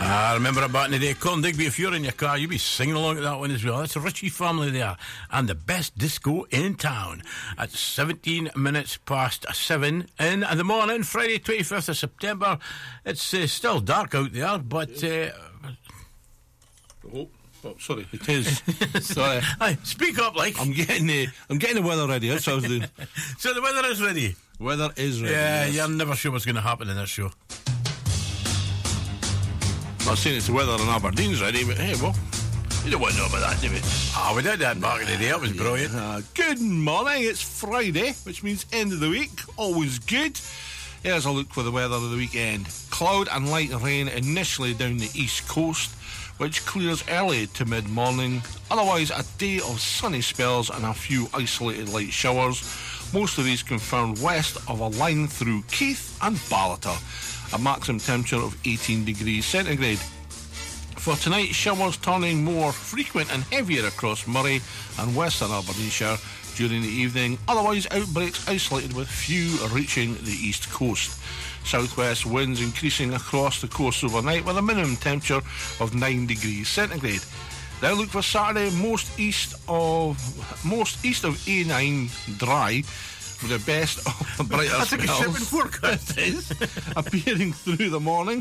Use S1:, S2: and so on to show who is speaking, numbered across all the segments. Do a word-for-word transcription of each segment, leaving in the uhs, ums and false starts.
S1: I remember it back in the day. Colin Digby, if you're in your car, you'd be singing along to that one as well. That's a Ritchie family there. And the best disco in town. At seventeen minutes past seven in the morning, Friday, twenty-fifth of September. It's uh, still dark out there, but... Uh,
S2: oh. Oh, sorry, it is. Sorry.
S1: Aye, speak up, like.
S2: I'm getting the I'm getting the weather ready. That's what I was doing.
S1: So the weather is ready.
S2: Weather is ready.
S1: Yeah,
S2: yes.
S1: You're never sure what's going to happen in this show.
S2: I'm not saying it's the weather in Aberdeen's ready, but hey, well, you don't want to know about that, do we?
S1: Ah, we did that back in the day. It was brilliant.
S2: Uh, good morning. It's Friday, which means end of the week. Always good. Here's a look for the weather of the weekend. Cloud and light rain initially down the east coast, which clears early to mid-morning. Otherwise, a day of sunny spells and a few isolated light showers. Most of these confirmed west of a line through Keith and Ballater. A maximum temperature of eighteen degrees centigrade. For tonight, showers turning more frequent and heavier across Murray and western Aberdeenshire during the evening. Otherwise, outbreaks isolated with few reaching the east coast. Southwest winds increasing across the coast overnight with a minimum temperature of nine degrees centigrade. Now look for Saturday, most east of most east of A nine dry, with the best of brighter
S1: That's like a shipping
S2: spells
S1: forecast.
S2: appearing through the morning.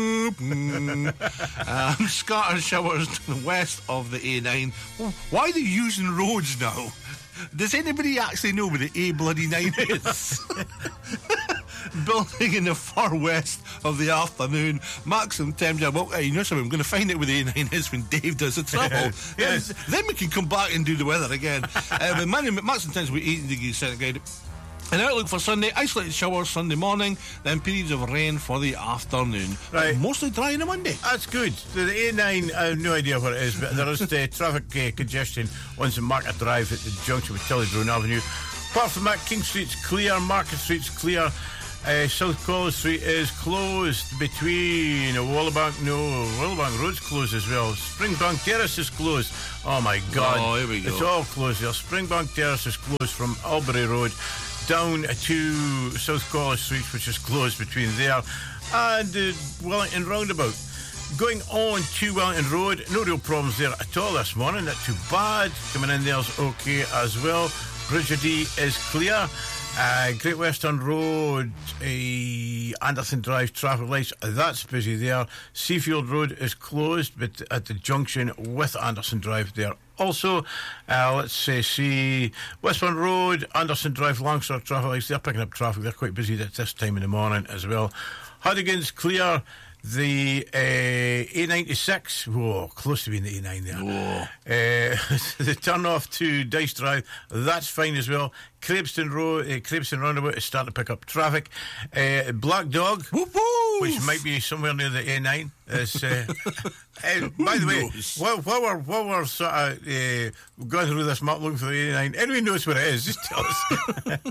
S2: um, scattered showers to the west of the A nine. Oh, why are they using roads now? Does anybody actually know where the A bloody nine is? Building in the far west of the afternoon. Maximum temperature. Well, hey, you know something? I'm going to find out where the A nine is when Dave does the travel.
S1: Yes.
S2: Then we can come back and do the weather again. uh, but maximum temperature will be eighteen degrees centigrade. An outlook for Sunday, isolated showers Sunday morning, then periods of rain for the afternoon.
S1: Right.
S2: Mostly dry on a Monday.
S1: That's good. The A nine, I have no idea what it is, but there is uh, traffic uh, congestion on St Market Drive at the junction with Tillydrone Avenue. Apart from that, King Street's clear, Market Street's clear. Uh, South College Street is closed between Wallabank. No, Wallabank Road's closed as well. Springbank Terrace is closed. Oh my God!
S2: Oh, here we go.
S1: It's all closed there. Springbank Terrace is closed from Albury Road down to South College Street, which is closed between there and the Wellington Roundabout. Going on to Wellington Road, no real problems there at all this morning. Not too bad. Coming in there's okay as well. Bridge of D is clear. Uh, Great Western Road, uh, Anderson Drive traffic lights, that's busy there. Seafield Road is closed, but at the junction with Anderson Drive there also. Uh, let's uh, see Westbourne Road, Anderson Drive, Longshore traffic lights, they're picking up traffic, they're quite busy at this time in the morning as well. Hardigan's clear. The uh, A ninety-six, whoa, close to being the A nine there. Uh, the turn off to Dice Drive, that's fine as well. Crabston Road, uh, Crabston Roundabout is starting to pick up traffic. Uh, Black Dog,
S2: Woof, woof.
S1: which might be somewhere near the A nine. Is, uh, uh, by the way, while, while we're while we're sort of uh, going through this map looking for the A nine, anyone knows what it is? Just tell us.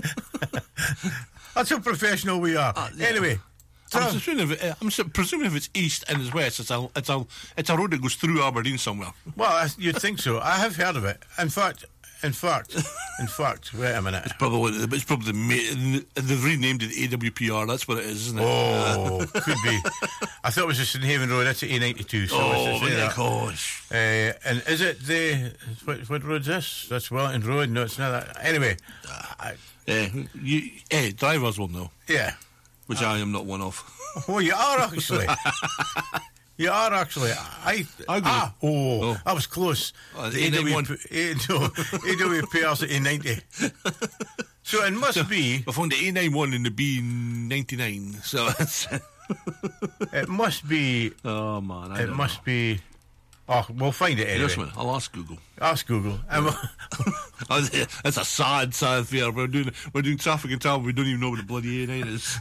S1: That's how professional we are. Uh, yeah. Anyway.
S2: I'm presuming, if it, I'm presuming if it's east and it's west, it's a, it's a, it's a road that goes through Aberdeen somewhere.
S1: Well, you'd think so. I have heard of it. In fact, in fact, in fact, wait a minute.
S2: It's probably, it's probably the, they've renamed it A W P R. That's what it is, isn't it?
S1: Oh, could be. I thought it was the St Haven Road. That's at A ninety-two. So
S2: oh my gosh!
S1: Uh, and is it the what, what road's this? That's Wellington Road. No, it's not that. Anyway,
S2: uh, I, uh, you, eh, drivers will know.
S1: Yeah.
S2: Which uh, I am not one of.
S1: Oh, you are actually. You are actually. I.
S2: I
S1: ah, oh,
S2: oh,
S1: I was close.
S2: Oh, the A ninety-one.
S1: A W P R's at A ninety. So it must
S2: so,
S1: be.
S2: I found the A ninety-one in the B ninety-nine. So it's
S1: it must be.
S2: Oh man, I
S1: it
S2: don't
S1: must
S2: know.
S1: be. Oh, we'll find it anyway.
S2: Yes, man. I'll ask Google.
S1: Ask Google.
S2: That's a sad, sad fear. We're doing we're doing traffic and travel. We don't even know what the bloody A nine is.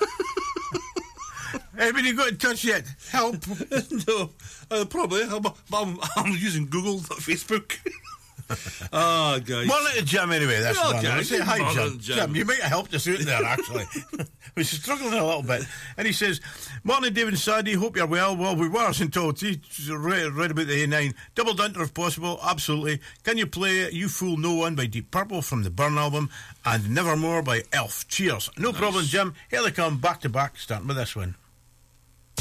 S1: Anybody got in touch yet? Help?
S2: No, uh, probably. I'm, I'm, I'm using Google, not Facebook. Ah, oh, guys.
S1: Morning to Jim anyway. That's
S2: oh,
S1: one.
S2: Jim.
S1: Say hi,
S2: Morning,
S1: Jim.
S2: Jim.
S1: Jim, you might have helped us out there, actually. We're struggling a little bit. And he says, morning, David and Sandy. Hope you're well. Well, we were until he read, read about the A nine. Double Dunter if possible. Absolutely. Can you play You Fool No One by Deep Purple from the Burn album and Nevermore by Elf? Cheers. No nice. problem, Jim. Here they come, back to back, starting with this one.